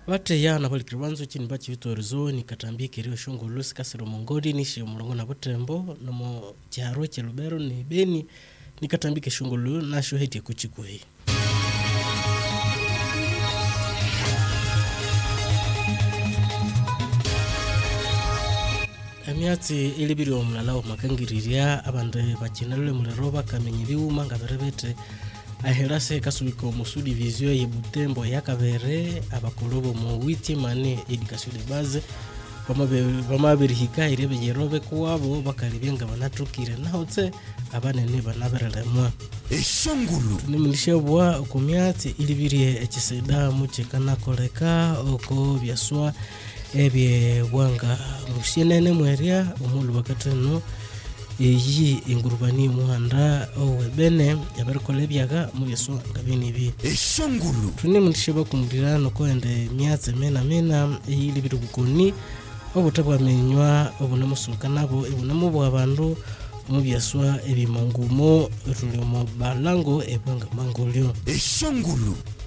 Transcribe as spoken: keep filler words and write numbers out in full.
Wate yana bali kirwanzo chini bachi vitorizo ni katambie kirio shungulu sikasiro mongodi nishi mulongo na butembo nomo charo chelubero ni beni ni katambie kishungulu na shuheti kuchikuhi. Amiati ilibiri omulalawo makangiriria abande bachinalule muleroba kamenyibiu manga berebete aherase kasubiko musudi vizio ye Butembo yakabere abakolobo mu witi mane education de base bamabe bamabirihika irebe yerobe kwabo bakalibenga banatukire nahotse abanene banabereremwa eshongulu nimulishebwa okumyati ilibiri ekiseda muchekana koleka oko byaswa ebye bwanga mushenene mweria omulu bakateno iyi ingurubani muhanda owebene yaberkolebyaga mu yeso ngabini bi eshongulu tuni mutisheba kumurira no kwende myatse mena mena iyi birugukoni obutabwa menywa obunamusuka nabo ebunamubwa abantu mu byaswa ebimangumo rulimo balango ebanga mangolyo eshongulu